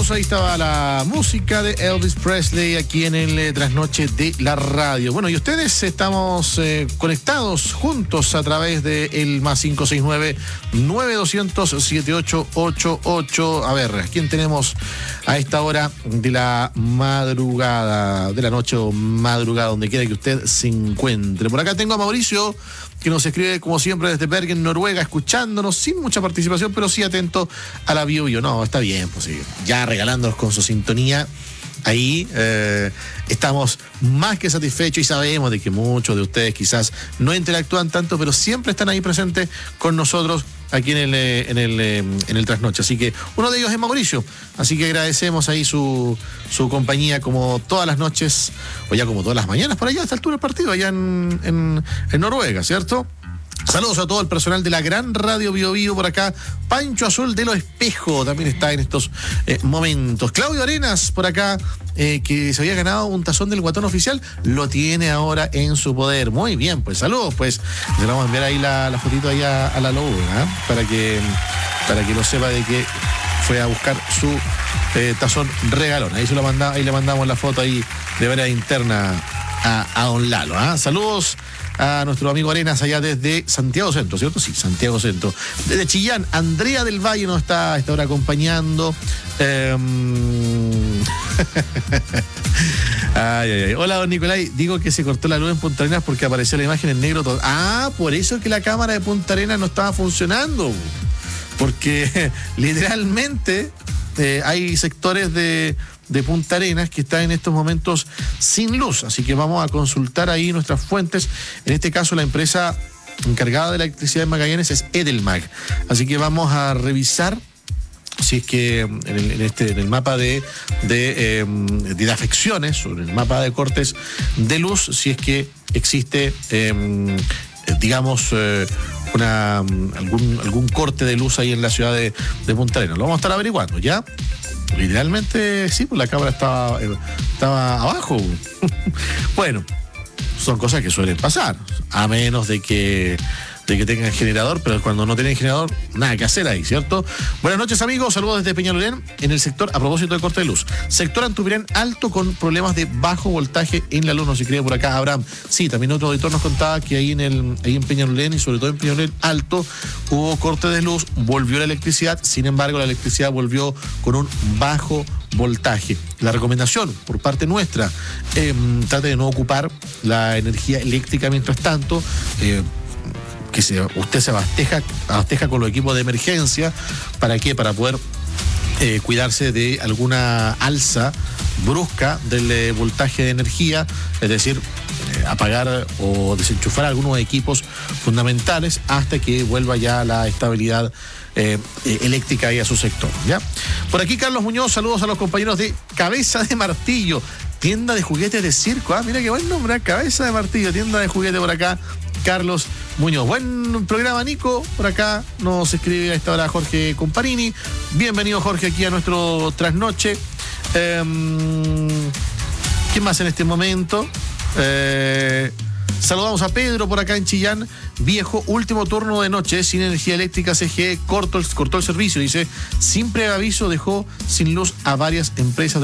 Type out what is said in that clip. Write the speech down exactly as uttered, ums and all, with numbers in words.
amigos, ahí estaba la música de Elvis Presley aquí en el eh, Trasnoche de la Radio. Bueno, y ustedes estamos eh, conectados juntos a través de el más cinco seis nueve, nueve dos cero cero, siete ocho ocho ocho. A ver, ¿quién tenemos a esta hora de la madrugada, de la noche o madrugada, donde quiera que usted se encuentre? Por acá tengo a Mauricio, que nos escribe como siempre desde Bergen, Noruega, escuchándonos sin mucha participación, pero sí atento a la bio bio. No, está bien, pues sí, ya regalándonos con su sintonía. Ahí eh, estamos más que satisfechos y sabemos de que muchos de ustedes quizás no interactúan tanto, pero siempre están ahí presentes con nosotros aquí en el, en el, en el Trasnoche. Así que uno de ellos es Mauricio. Así que agradecemos ahí su, su compañía como todas las noches, o ya como todas las mañanas, por allá a esta altura del partido, allá en, en, en Noruega, ¿cierto? Saludos a todo el personal de la gran Radio Bio Bio por acá. Pancho Azul de los Espejos también está en estos eh, momentos. Claudio Arenas por acá, eh, que se había ganado un tazón del Guatón Oficial, lo tiene ahora en su poder. Muy bien, pues saludos, pues. Le vamos a enviar ahí la, la fotito ahí a, a la Lobo, ¿eh? para que para que lo sepa de que fue a buscar su eh, tazón regalón. Ahí se lo manda, ahí le mandamos la foto ahí de manera interna a, a don Lalo. ¿eh? Saludos a nuestro amigo Arenas allá desde Santiago Centro, ¿cierto? Sí, Santiago Centro. Desde Chillán, Andrea del Valle nos está a esta hora acompañando. Eh... ay, ay, ay. Hola, don Nicolai. Digo que se cortó la luz en Punta Arenas porque apareció la imagen en negro todo. Ah, por eso es que la cámara de Punta Arenas no estaba funcionando. Porque literalmente eh, hay sectores de... de Punta Arenas que está en estos momentos sin luz, así que vamos a consultar ahí nuestras fuentes. En este caso la empresa encargada de la electricidad de Magallanes es Edelmag, así que vamos a revisar si es que en, el, en este en el mapa de de, eh, de afecciones, o en el mapa de cortes de luz, si es que existe eh, digamos eh, una algún algún corte de luz ahí en la ciudad de, de Punta Arenas. Lo vamos a estar averiguando, ¿ya? Literalmente, sí, pues la cámara estaba, estaba abajo. Bueno, son cosas que suelen pasar, a menos de que, de que tengan generador, pero cuando no tienen generador, nada que hacer ahí, ¿cierto? Buenas noches, amigos, saludos desde Peñalolén, en el sector, a propósito de corte de luz, sector Antupirán alto con problemas de bajo voltaje en la luz, nos escribe por acá Abraham. Sí, también otro auditor nos contaba que ahí en el ahí en Peñalolén, y sobre todo en Peñalolén alto, hubo corte de luz, volvió la electricidad, sin embargo la electricidad volvió con un bajo voltaje. La recomendación por parte nuestra, eh, trate de no ocupar la energía eléctrica mientras tanto, eh, que se, usted se abasteja, abasteja con los equipos de emergencia. ¿Para qué? Para poder eh, cuidarse de alguna alza brusca del eh, voltaje de energía, es decir, eh, apagar o desenchufar algunos equipos fundamentales hasta que vuelva ya la estabilidad eh, eh, eléctrica ahí a su sector, ¿ya? Por aquí Carlos Muñoz, saludos a los compañeros de Cabeza de Martillo, tienda de juguetes de circo. Ah, mira qué buen nombre, Cabeza de Martillo, tienda de juguetes por acá. Carlos Muñoz. Buen programa, Nico. Por acá nos escribe a esta hora Jorge Comparini. Bienvenido, Jorge, aquí a nuestro Trasnoche. Eh, ¿Quién más en este momento? Eh, saludamos a Pedro por acá en Chillán. Viejo, último turno de noche, sin energía eléctrica, C G E cortó el, cortó el servicio. Dice, sin preaviso dejó sin luz a varias empresas.